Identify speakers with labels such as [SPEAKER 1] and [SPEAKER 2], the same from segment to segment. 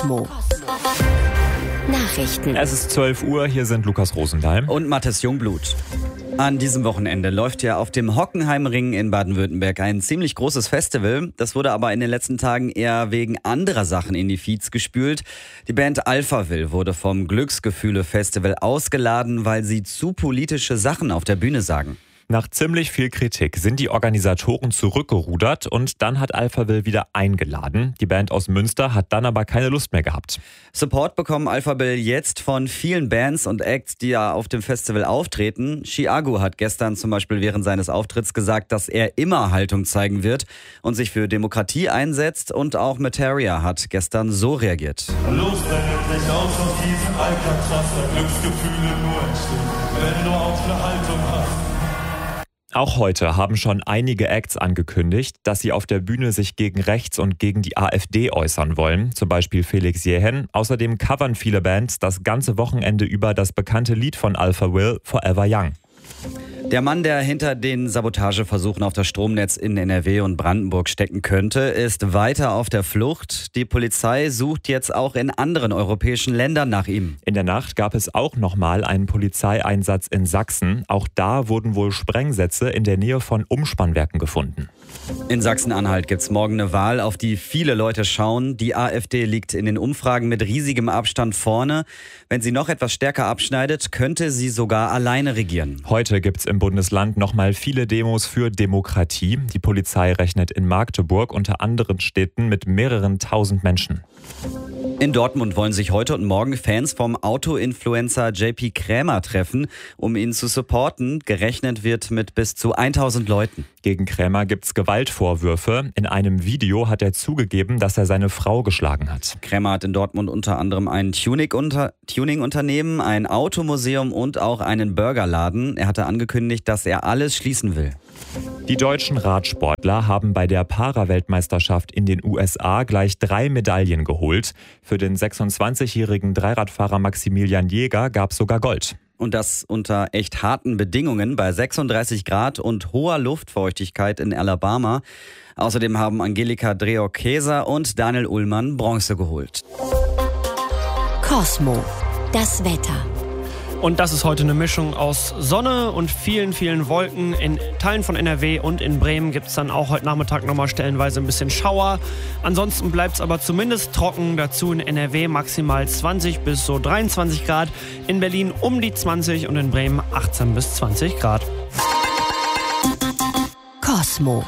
[SPEAKER 1] Cosmo. Nachrichten.
[SPEAKER 2] Es ist 12 Uhr, hier sind Lukas Rosendahl
[SPEAKER 3] und Mathis Jungblut. An diesem Wochenende läuft ja auf dem Hockenheimring in Baden-Württemberg ein ziemlich großes Festival. Das wurde aber in den letzten Tagen eher wegen anderer Sachen in die Feeds gespült. Die Band Alphaville wurde vom Glücksgefühle-Festival ausgeladen, weil sie zu politische Sachen auf der Bühne sagen.
[SPEAKER 2] Nach ziemlich viel Kritik sind die Organisatoren zurückgerudert und dann hat Alphaville wieder eingeladen. Die Band aus Münster hat dann aber keine Lust mehr gehabt.
[SPEAKER 3] Support bekommen Alphaville jetzt von vielen Bands und Acts, die ja auf dem Festival auftreten. Chiago hat gestern zum Beispiel während seines Auftritts gesagt, dass er immer Haltung zeigen wird und sich für Demokratie einsetzt. Und auch Materia hat gestern so reagiert.
[SPEAKER 4] Los, endlich aus diesem Alcatraz, da Glücksgefühle nur entstehen, wenn du auch eine Haltung hast.
[SPEAKER 2] Auch heute haben schon einige Acts angekündigt, dass sie auf der Bühne sich gegen rechts und gegen die AfD äußern wollen. Zum Beispiel Felix Jähn. Außerdem covern viele Bands das ganze Wochenende über das bekannte Lied von Alphaville, Forever Young.
[SPEAKER 3] Der Mann, der hinter den Sabotageversuchen auf das Stromnetz in NRW und Brandenburg stecken könnte, ist weiter auf der Flucht. Die Polizei sucht jetzt auch in anderen europäischen Ländern nach ihm.
[SPEAKER 2] In der Nacht gab es auch nochmal einen Polizeieinsatz in Sachsen. Auch da wurden wohl Sprengsätze in der Nähe von Umspannwerken gefunden.
[SPEAKER 3] In Sachsen-Anhalt gibt es morgen eine Wahl, auf die viele Leute schauen. Die AfD liegt in den Umfragen mit riesigem Abstand vorne. Wenn sie noch etwas stärker abschneidet, könnte sie sogar alleine regieren.
[SPEAKER 2] Heute gibt es im Bundesland nochmal viele Demos für Demokratie. Die Polizei rechnet in Magdeburg unter anderen Städten mit mehreren tausend Menschen.
[SPEAKER 3] In Dortmund wollen sich heute und morgen Fans vom Auto-Influencer JP Krämer treffen, um ihn zu supporten. Gerechnet wird mit bis zu 1000 Leuten.
[SPEAKER 2] Gegen Krämer gibt's Gewaltvorwürfe. In einem Video hat er zugegeben, dass er seine Frau geschlagen hat.
[SPEAKER 3] Krämer hat in Dortmund unter anderem ein Tuning-Unternehmen, ein Automuseum und auch einen Burgerladen. Er hatte angekündigt, dass er alles schließen will.
[SPEAKER 2] Die deutschen Radsportler haben bei der Para-Weltmeisterschaft in den USA gleich 3 Medaillen geholt. Für den 26-jährigen Dreiradfahrer Maximilian Jäger gab es sogar Gold.
[SPEAKER 3] Und das unter echt harten Bedingungen bei 36 Grad und hoher Luftfeuchtigkeit in Alabama. Außerdem haben Angelika Dreock-Keser und Daniel Ullmann Bronze geholt.
[SPEAKER 1] Cosmo, das Wetter.
[SPEAKER 5] Und das ist heute eine Mischung aus Sonne und vielen, vielen Wolken. In Teilen von NRW und in Bremen gibt es dann auch heute Nachmittag nochmal stellenweise ein bisschen Schauer. Ansonsten bleibt es aber zumindest trocken. Dazu in NRW maximal 20 bis so 23 Grad. In Berlin um die 20 und in Bremen 18 bis 20 Grad.
[SPEAKER 1] Cosmo.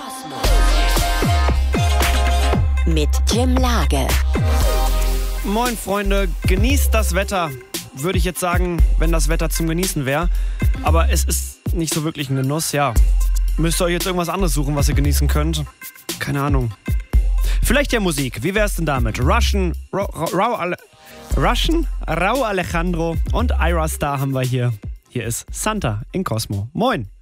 [SPEAKER 1] Mit Jim Lage.
[SPEAKER 5] Moin Freunde, genießt das Wetter. Würde ich jetzt sagen, wenn das Wetter zum Genießen wäre. Aber es ist nicht so wirklich ein Genuss, ja. Müsst ihr euch jetzt irgendwas anderes suchen, was ihr genießen könnt? Keine Ahnung. Vielleicht ja Musik. Wie wär's denn damit? Rauw Alejandro und Ira Star haben wir hier. Hier ist Santa in Cosmo. Moin.